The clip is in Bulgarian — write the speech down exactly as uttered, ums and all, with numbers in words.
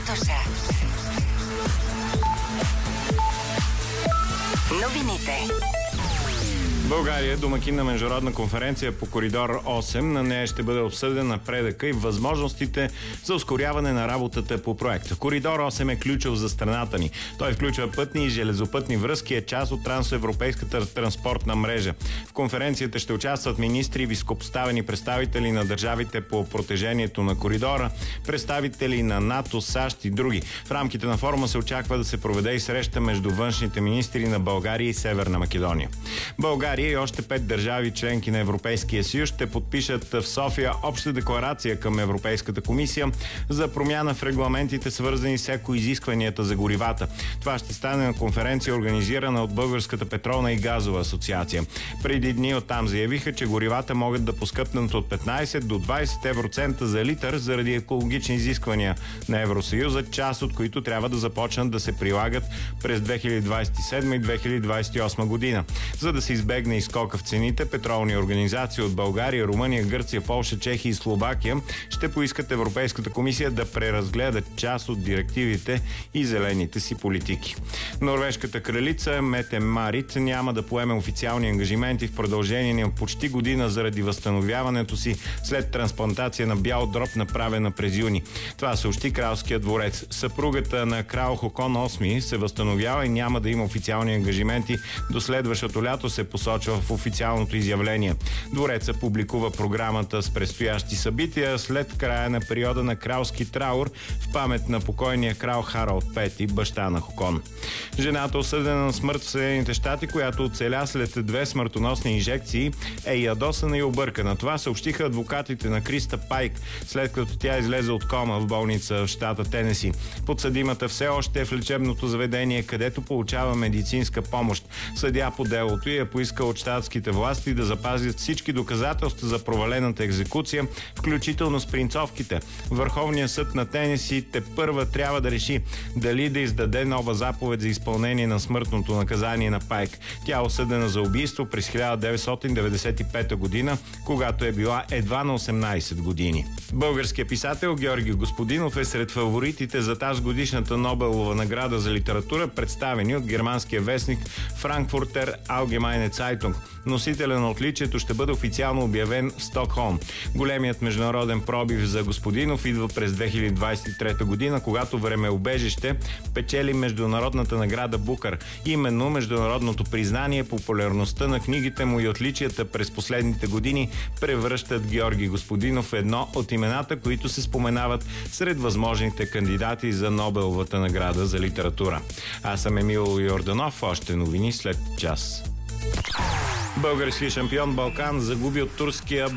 душа. Новините. България е домакин на международна конференция по Коридор осем. На нея ще бъде обсъден напредъка и възможностите за ускоряване на работата по проекта. Коридор осем е ключов за страната ни. Той включва пътни и железопътни връзки, е част от трансевропейската транспортна мрежа. В конференцията ще участват министри и високопоставени представители на държавите по протежението на коридора, представители на НАТО, САЩ и други. В рамките на форума се очаква да се проведе и среща между външните министри на България и Северна Македония. България и още пет държави, членки на Европейския съюз, ще подпишат в София обща декларация към Европейската комисия за промяна в регламентите, свързани с екоизискванията за горивата. Това ще стане на конференция, организирана от Българската петролна и газова асоциация. Преди дни оттам заявиха, че горивата могат да поскъпнат от петнайсет до двайсет евроцента за литър заради екологични изисквания на Евросъюза, част от които трябва да започнат да се прилагат през две хиляди двайсет и седма и две хиляди двайсет и осма година. За да се избегне изскока в цените, петролни организации от България, Румъния, Гърция, Полша, Чехия и Словакия ще поискат Европейската комисия да преразгледа част от директивите и зелените си политики. Норвежката кралица Мете Марит няма да поеме официални ангажименти в продължение на почти година заради възстановяването си след трансплантация на бял дроб, направена през юни. Това съобщи Кралския дворец. Съпругата на крал Хокон осми се възстановява и няма да има официални ангажименти до следващото лято, се посочва в официалното изявление. Двореца публикува програмата с предстоящи събития след края на периода на кралски траур в памет на покойния крал Харалд пети, баща на Хокон. Жената, осъдена на смърт в Съединените щати, която оцеля след две смъртоносни инжекции, е ядосана и объркана. Това съобщиха адвокатите на Криста Пайк, след като тя излезе от кома в болница в щата Тенеси. Подсъдимата все още е в лечебното заведение, където получава медицинска помощ. Съдия по делото и е поиска от щатските власти да запазят всички доказателства за провалената екзекуция, включително с принцовките. Върховният съд на Тенеси тепърва трябва да реши дали да издаде нова заповед за изпълнение на смъртното наказание на Пайк. Тя е осъдена за убийство през хиляда деветстотин деветдесет и пета година, когато е била едва на осемнайсет години. Българският писател Георги Господинов е сред фаворитите за тази годишната Нобелова награда за литература, представени от германския вестник Frankfurter Allgemeine Zeitung. Носителя на отличието ще бъде официално обявен в Стокхолм. Големият международен пробив за Господинов идва през две хиляди двайсет и трета година, когато Времеубежище печели международната награда Букър. Именно международното признание, популярността на книгите му и отличията през последните години превръщат Георги Господинов в едно от имената, които се споменават сред възможните кандидати за Нобеловата награда за литература. Аз съм Емил Йорданов. Още новини след час. Български шампион Балкан загуби от турския